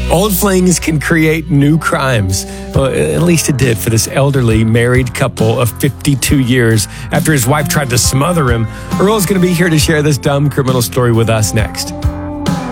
Old flings can create new crimes. Well, at least it did for this elderly married couple of 52 years after his wife tried to smother him. Earl's going to be here to share this dumb criminal story with us next.